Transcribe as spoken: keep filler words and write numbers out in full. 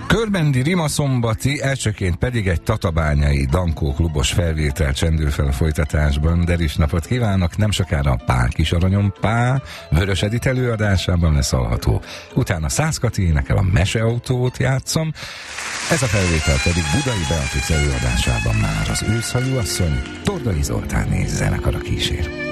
Körbendi Rimaszombati, elsőként pedig egy tatabányai Dankó klubos felvétel csendül fel a folytatásban. Deris napot kívánok, nem sokára a Pál kis aranyom Pá Vörös Edit előadásában lesz hallható. Utána Szász Kati énekel, a Meseautót játszom. Ez a felvétel pedig Budai Beatrice előadásában már az Őszhajú asszony, Tordai Zoltán néz zenekara kísér.